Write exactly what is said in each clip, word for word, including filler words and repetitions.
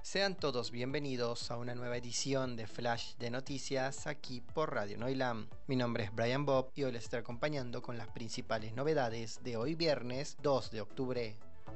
Sean todos bienvenidos a una nueva edición de Flash de Noticias aquí por Radio Noilam. Mi nombre es Brian Bob y hoy les estaré acompañando con las principales novedades de hoy viernes dos de octubre.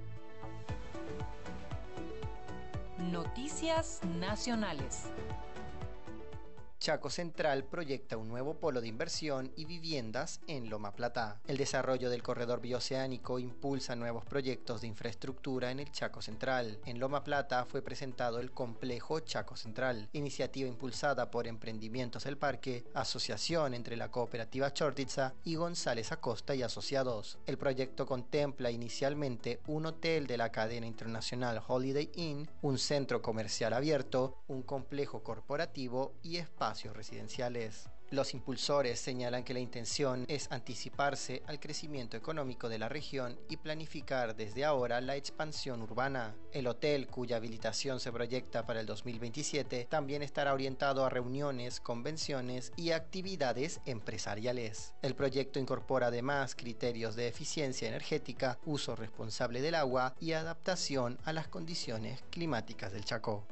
Noticias nacionales. Chaco Central proyecta un nuevo polo de inversión y viviendas en Loma Plata. El desarrollo del corredor bioceánico impulsa nuevos proyectos de infraestructura en el Chaco Central. En Loma Plata fue presentado el complejo Chaco Central, iniciativa impulsada por Emprendimientos del Parque, asociación entre la cooperativa Chortitza y González Acosta y Asociados. El proyecto contempla inicialmente un hotel de la cadena internacional Holiday Inn, un centro comercial abierto, un complejo corporativo y espacios residenciales. Los impulsores señalan que la intención es anticiparse al crecimiento económico de la región y planificar desde ahora la expansión urbana. El hotel, cuya habilitación se proyecta para el dos mil veintisiete, también estará orientado a reuniones, convenciones y actividades empresariales. El proyecto incorpora además criterios de eficiencia energética, uso responsable del agua y adaptación a las condiciones climáticas del Chaco.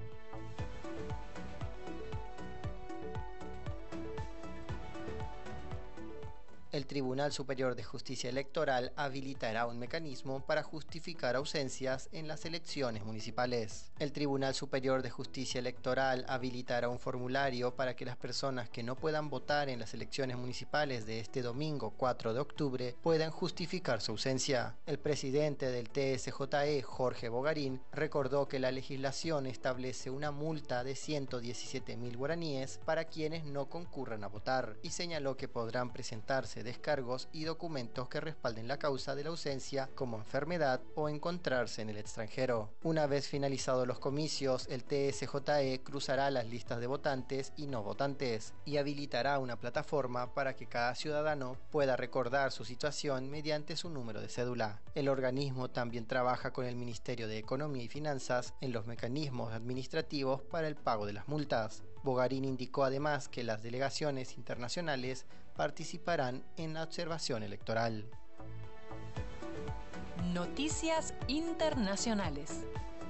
El Tribunal Superior de Justicia Electoral habilitará un mecanismo para justificar ausencias en las elecciones municipales. El Tribunal Superior de Justicia Electoral habilitará un formulario para que las personas que no puedan votar en las elecciones municipales de este domingo cuatro de octubre puedan justificar su ausencia. El presidente del T S J E, Jorge Bogarín, recordó que la legislación establece una multa de ciento diecisiete mil guaraníes para quienes no concurran a votar y señaló que podrán presentarse descargos y documentos que respalden la causa de la ausencia como enfermedad o encontrarse en el extranjero. Una vez finalizados los comicios, el T S J E cruzará las listas de votantes y no votantes y habilitará una plataforma para que cada ciudadano pueda recordar su situación mediante su número de cédula. El organismo también trabaja con el Ministerio de Economía y Finanzas en los mecanismos administrativos para el pago de las multas. Bogarín indicó además que las delegaciones internacionales participarán en la observación electoral. Noticias internacionales.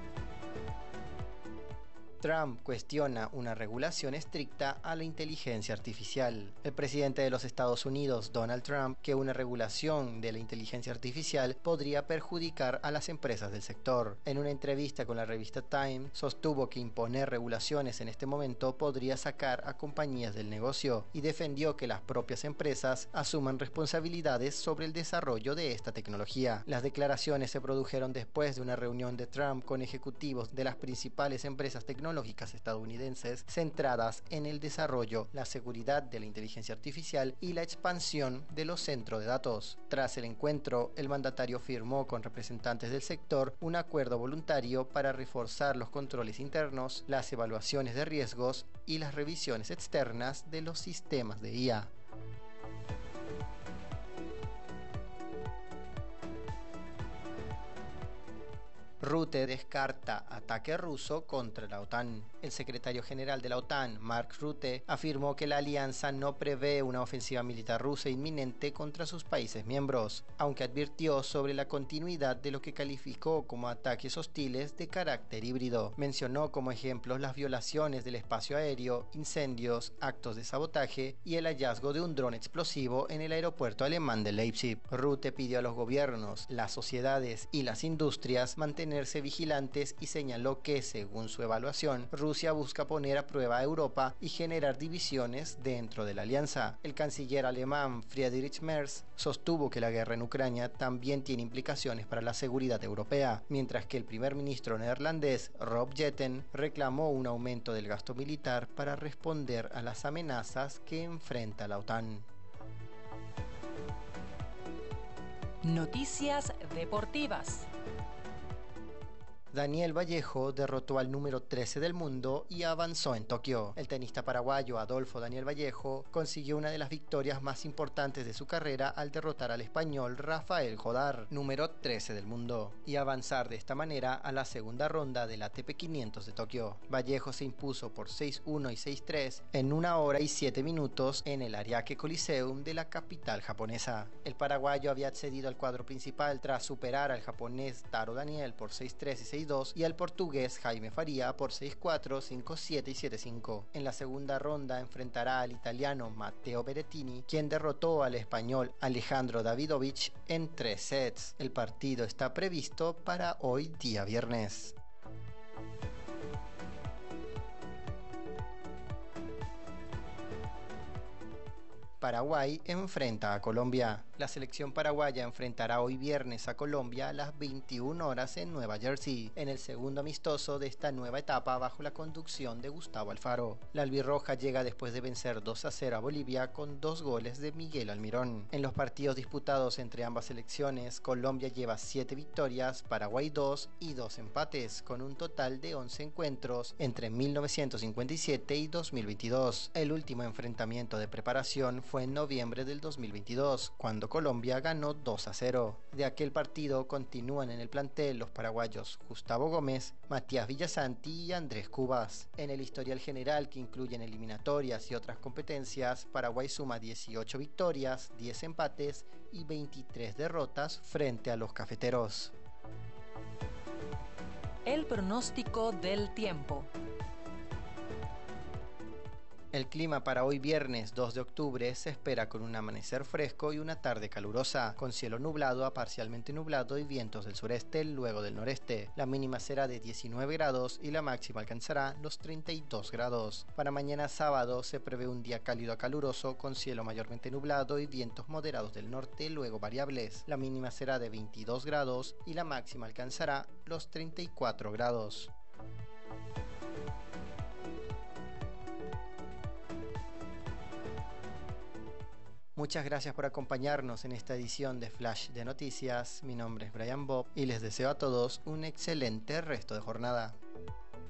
Trump cuestiona una regulación estricta a la inteligencia artificial. El presidente de los Estados Unidos, Donald Trump, que una regulación de la inteligencia artificial podría perjudicar a las empresas del sector. En una entrevista con la revista Time, sostuvo que imponer regulaciones en este momento podría sacar a compañías del negocio y defendió que las propias empresas asuman responsabilidades sobre el desarrollo de esta tecnología. Las declaraciones se produjeron después de una reunión de Trump con ejecutivos de las principales empresas tecnológicas estadounidenses centradas en el desarrollo, la seguridad de la inteligencia artificial y la expansión de los centros de datos. Tras el encuentro, el mandatario firmó con representantes del sector un acuerdo voluntario para reforzar los controles internos, las evaluaciones de riesgos y las revisiones externas de los sistemas de I A. Rutte descarta ataque ruso contra la OTAN. El secretario general de la OTAN, Mark Rutte, afirmó que la alianza no prevé una ofensiva militar rusa inminente contra sus países miembros, aunque advirtió sobre la continuidad de lo que calificó como ataques hostiles de carácter híbrido. Mencionó como ejemplos las violaciones del espacio aéreo, incendios, actos de sabotaje y el hallazgo de un dron explosivo en el aeropuerto alemán de Leipzig. Rutte pidió a los gobiernos, las sociedades y las industrias mantener vigilantes y señaló que, según su evaluación, Rusia busca poner a prueba a Europa y generar divisiones dentro de la alianza. El canciller alemán Friedrich Merz sostuvo que la guerra en Ucrania también tiene implicaciones para la seguridad europea, mientras que el primer ministro neerlandés Rob Jetten reclamó un aumento del gasto militar para responder a las amenazas que enfrenta la OTAN. Noticias deportivas. Daniel Vallejo derrotó al número trece del mundo y avanzó en Tokio. El tenista paraguayo Adolfo Daniel Vallejo consiguió una de las victorias más importantes de su carrera al derrotar al español Rafael Jodar, número trece del mundo, y avanzar de esta manera a la segunda ronda del A T P quinientos de Tokio. Vallejo se impuso por seis uno y seis tres en una hora y siete minutos en el Ariake Coliseum de la capital japonesa. El paraguayo había accedido al cuadro principal tras superar al japonés Taro Daniel por seis tres y seis seis dos y al portugués Jaime Faría por seis cuatro, cinco siete y siete cinco. En la segunda ronda enfrentará al italiano Matteo Berrettini, quien derrotó al español Alejandro Davidovich en tres sets. El partido está previsto para hoy día viernes. Paraguay enfrenta a Colombia. La selección paraguaya enfrentará hoy viernes a Colombia a las veintiuna horas en Nueva Jersey, en el segundo amistoso de esta nueva etapa bajo la conducción de Gustavo Alfaro. La albirroja llega después de vencer dos a cero a Bolivia con dos goles de Miguel Almirón. En los partidos disputados entre ambas selecciones, Colombia lleva siete victorias, Paraguay dos y dos empates, con un total de once encuentros entre mil novecientos cincuenta y siete y dos mil veintidós. El último enfrentamiento de preparación fue en noviembre del dos mil veintidós, cuando Colombia ganó dos a cero. De aquel partido continúan en el plantel los paraguayos Gustavo Gómez, Matías Villasanti y Andrés Cubas. En el historial general, que incluyen eliminatorias y otras competencias, Paraguay suma dieciocho victorias, diez empates y veintitrés derrotas frente a los cafeteros. El pronóstico del tiempo. El clima para hoy viernes dos de octubre se espera con un amanecer fresco y una tarde calurosa, con cielo nublado a parcialmente nublado y vientos del sureste, luego del noreste. La mínima será de diecinueve grados y la máxima alcanzará los treinta y dos grados. Para mañana sábado se prevé un día cálido a caluroso, con cielo mayormente nublado y vientos moderados del norte, luego variables. La mínima será de veintidós grados y la máxima alcanzará los treinta y cuatro grados. Muchas gracias por acompañarnos en esta edición de Flash de Noticias. Mi nombre es Brian Bob y les deseo a todos un excelente resto de jornada.